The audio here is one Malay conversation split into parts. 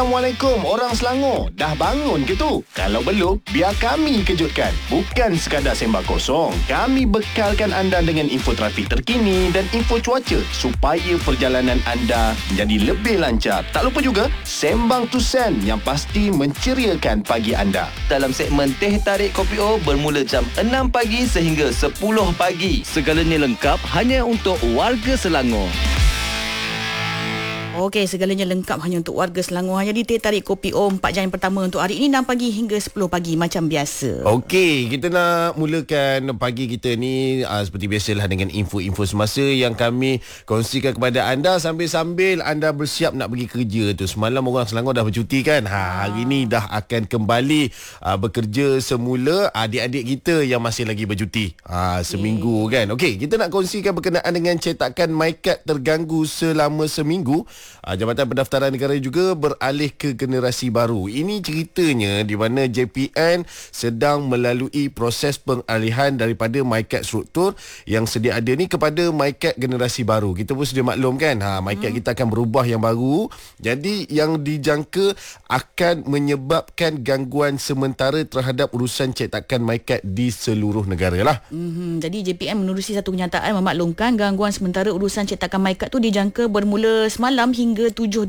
Assalamualaikum orang Selangor. Dah bangun ke tu? Kalau belum, biar kami kejutkan. Bukan sekadar sembang kosong. Kami bekalkan anda dengan info trafik terkini dan info cuaca supaya perjalanan anda menjadi lebih lancar. Tak lupa juga, Sembang Tusen yang pasti menceriakan pagi anda. Dalam segmen Teh Tarik Kopi O bermula jam 6 pagi sehingga 10 pagi. Segalanya lengkap hanya untuk warga Selangor. Okey, segalanya lengkap hanya untuk warga Selangor. Jadi Teh Tarik Kopi O 4 jam yang pertama untuk hari ini 6 pagi hingga 10 pagi macam biasa. Okey, kita nak mulakan pagi kita ni seperti biasalah dengan info-info semasa yang kami kongsikan kepada anda sambil-sambil anda bersiap nak pergi kerja tu. Semalam orang Selangor dah bercuti kan. Hari ni dah akan kembali bekerja semula adik-adik kita yang masih lagi bercuti. Seminggu kan. Okey, kita nak kongsikan berkenaan dengan cetakan MyKad terganggu selama seminggu. Jabatan Pendaftaran Negara juga beralih ke generasi baru. Ini ceritanya di mana JPN sedang melalui proses pengalihan daripada MyKad struktur yang sedia ada ni kepada MyKad generasi baru. Kita pun sedia maklum kan, MyKad kita akan berubah yang baru. Jadi yang dijangka akan menyebabkan gangguan sementara terhadap urusan cetakan MyKad di seluruh negara lah. Jadi JPN menerusi satu kenyataan memaklumkan gangguan sementara urusan cetakan MyKad tu dijangka bermula semalam hingga 7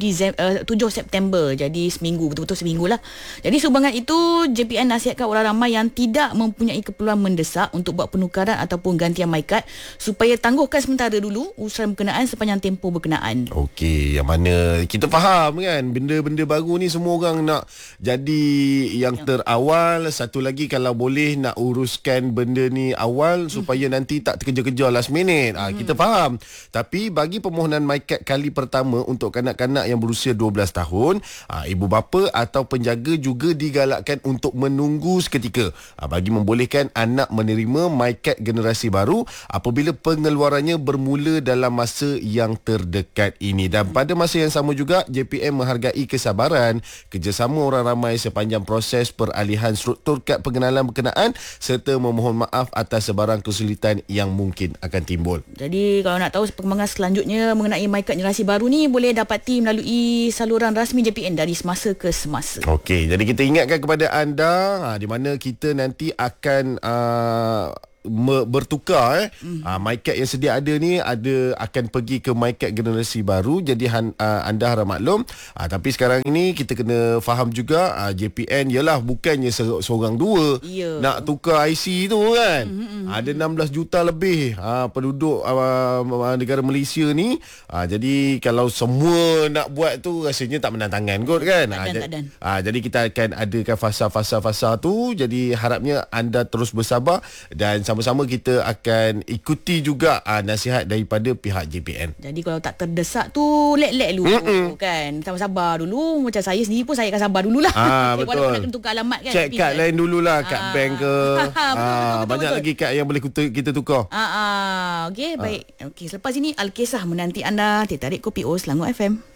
September. Jadi seminggu, betul-betul seminggu lah. Jadi sumbangan itu JPN nasihatkan orang ramai yang tidak mempunyai keperluan mendesak untuk buat penukaran ataupun gantian MyKad supaya tangguhkan sementara dulu urusan berkenaan sepanjang tempoh berkenaan. Okey, yang mana kita faham kan benda-benda baru ni semua orang nak jadi yang terawal. Satu lagi kalau boleh nak uruskan benda ni awal supaya nanti tak terkejar-kejar last minute. Kita faham. Tapi bagi permohonan MyKad kali pertama untuk kanak-kanak yang berusia 12 tahun, ibu bapa atau penjaga juga digalakkan untuk menunggu seketika bagi membolehkan anak menerima MyKad generasi baru apabila pengeluarannya bermula dalam masa yang terdekat ini. Dan pada masa yang sama juga, JPM menghargai kesabaran kerjasama orang ramai sepanjang proses peralihan struktur kad pengenalan berkenaan serta memohon maaf atas sebarang kesulitan yang mungkin akan timbul. Jadi kalau nak tahu perkembangan selanjutnya mengenai MyKad generasi baru ni, boleh dapati melalui saluran rasmi JPN dari semasa ke semasa. Okey, jadi kita ingatkan kepada anda di mana kita nanti akan bertukar MyKad yang sedia ada ni akan pergi ke MyKad generasi baru. Jadi anda harap maklum. Tapi sekarang ini kita kena faham juga JPN ialah bukannya seorang dua nak tukar IC tu kan. Ada 16 juta lebih penduduk negara Malaysia ni. Jadi kalau semua nak buat tu rasanya tak menantangan kot kan. Jadi kita akan adakan fasa-fasa tu. Jadi harapnya anda terus bersabar dan sama-sama kita akan ikuti juga nasihat daripada pihak JPN. Jadi kalau tak terdesak tu lek-lek dulu kan. Sabar-sabar dulu. Macam saya sendiri pun saya akan sabar dululah. Betul. Walaupun nak kena tukar alamat kan. Cek kad lain dululah, kad bank ke. Betul. Banyak lagi kad yang boleh kita tukar. Okey, baik. Okey, selepas ini Alkisah menanti anda. Teh Tarik Kopi O Selangor FM.